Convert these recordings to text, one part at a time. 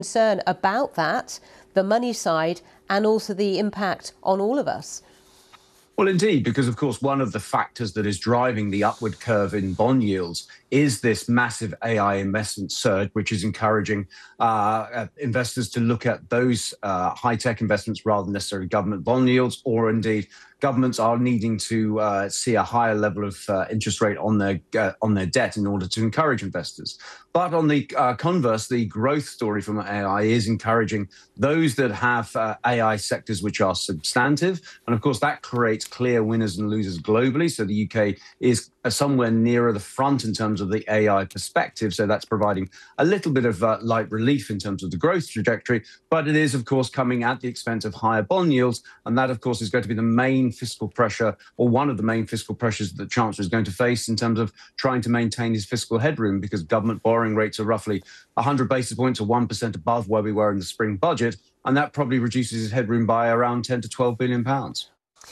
concern about that, the money side, and also the impact on all of us. Well, indeed, because, of course, one of the factors that is driving the upward curve in bond yields is this massive AI investment surge, which is encouraging investors to look at those high-tech investments rather than necessarily government bond yields, or indeed governments are needing to see a higher level of interest rate on their debt in order to encourage investors. But on the converse, the growth story from AI is encouraging those that have AI sectors which are substantive. And of course, that creates clear winners and losers globally. So the UK is somewhere nearer the front in terms of the AI perspective. So that's providing a little bit of light relief in terms of the growth trajectory. But it is, of course, coming at the expense of higher bond yields. And that, of course, is going to be the main fiscal pressure, or one of the main fiscal pressures that the Chancellor is going to face in terms of trying to maintain his fiscal headroom, because government borrowing rates are roughly 100 basis points or 1% above where we were in the spring budget. And that probably reduces his headroom by around 10 to 12 billion pounds.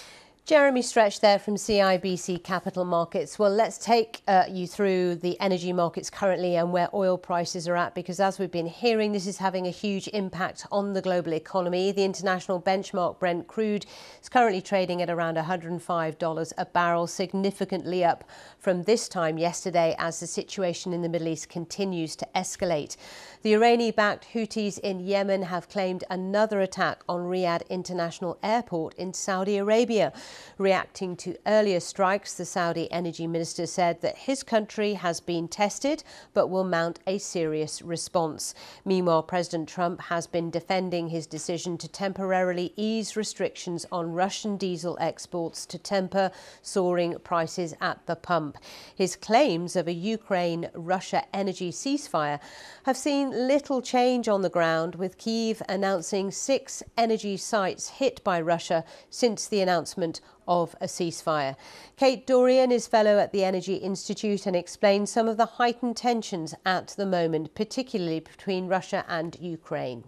Jeremy Stretch there from CIBC Capital Markets. Well, let's take you through the energy markets currently and where oil prices are at, because as we've been hearing, this is having a huge impact on the global economy. The international benchmark Brent crude is currently trading at around $105 a barrel, significantly up from this time yesterday as the situation in the Middle East continues to escalate. The Iranian-backed Houthis in Yemen have claimed another attack on Riyadh International Airport in Saudi Arabia. Reacting to earlier strikes, the Saudi energy minister said that his country has been tested but will mount a serious response. Meanwhile, President Trump has been defending his decision to temporarily ease restrictions on Russian diesel exports to temper soaring prices at the pump. His claims of a Ukraine-Russia energy ceasefire have seen little change on the ground, with Kyiv announcing 6 energy sites hit by Russia since the announcement of a ceasefire. Kate Dorian is fellow at the Energy Institute and explains some of the heightened tensions at the moment, particularly between Russia and Ukraine.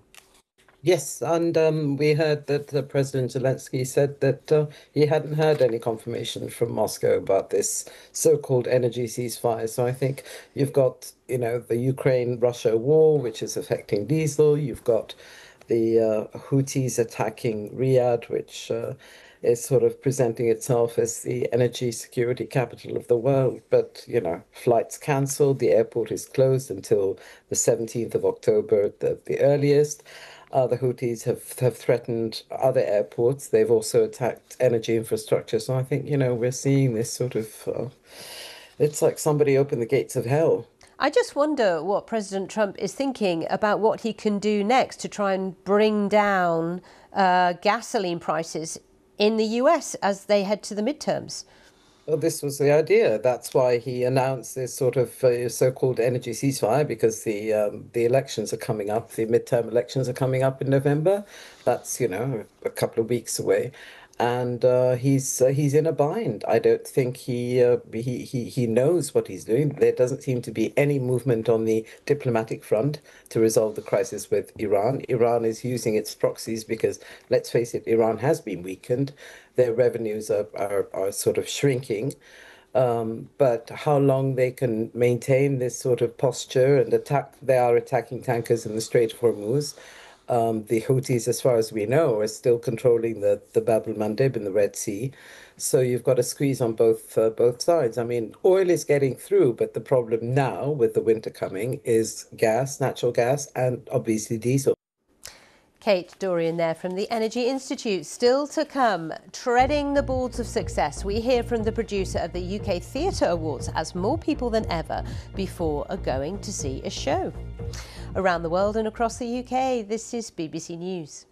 Yes, and we heard that President Zelensky said that he hadn't heard any confirmation from Moscow about this so-called energy ceasefire. So I think you've got, the Ukraine-Russia war, which is affecting diesel. You've got the Houthis attacking Riyadh, which is sort of presenting itself as the energy security capital of the world. But, flights cancelled, the airport is closed until the 17th of October at the earliest. The Houthis have threatened other airports. They've also attacked energy infrastructure. So I think, we're seeing this sort of, it's like somebody opened the gates of hell. I just wonder what President Trump is thinking about what he can do next to try and bring down gasoline prices in the US as they head to the midterms. Well, this was the idea. That's why he announced this sort of so-called energy ceasefire, because the elections are coming up. The midterm elections are coming up in November. That's, a couple of weeks away. And he's in a bind. I don't think he knows what he's doing. There doesn't seem to be any movement on the diplomatic front to resolve the crisis with Iran. Iran is using its proxies because, let's face it, Iran has been weakened. Their revenues are sort of shrinking. But how long they can maintain this sort of posture and they are attacking tankers in the Strait of Hormuz. The Houthis, as far as we know, are still controlling the Bab el-Mandeb in the Red Sea. So you've got a squeeze on both sides. I mean, oil is getting through, but the problem now with the winter coming is gas, natural gas, and obviously diesel. Kate Dorian there from the Energy Institute. Still to come, treading the boards of success, we hear from the producer of the UK Theatre Awards as more people than ever before are going to see a show. Around the world and across the UK, this is BBC News.